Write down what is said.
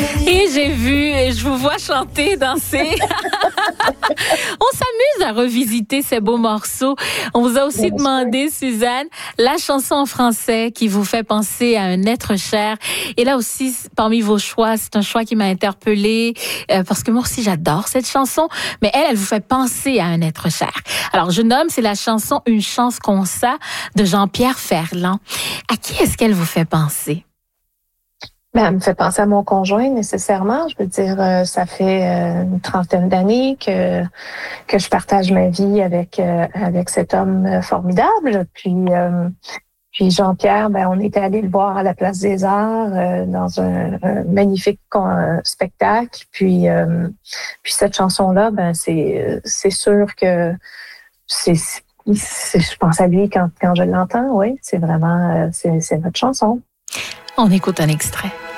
Et j'ai vu, et je vous vois chanter, danser. On s'amuse à revisiter ces beaux morceaux. On vous a aussi demandé, Suzanne, la chanson en français qui vous fait penser à un être cher. Et là aussi, parmi vos choix, c'est un choix qui m'a interpellée parce que moi aussi, j'adore cette chanson. Mais elle vous fait penser à un être cher. Alors, je nomme, c'est la chanson Une chance qu'on s'a de Jean-Pierre Ferland. À qui est-ce qu'elle vous fait penser? Ben, elle me fait penser à mon conjoint nécessairement. Je veux dire, ça fait une trentaine d'années que je partage ma vie avec cet homme formidable. Puis Jean-Pierre, ben on était allé le voir à la Place des Arts dans un magnifique spectacle. Puis cette chanson-là, ben c'est sûr que je pense à lui quand je l'entends. Oui, c'est vraiment c'est notre chanson. On écoute un extrait.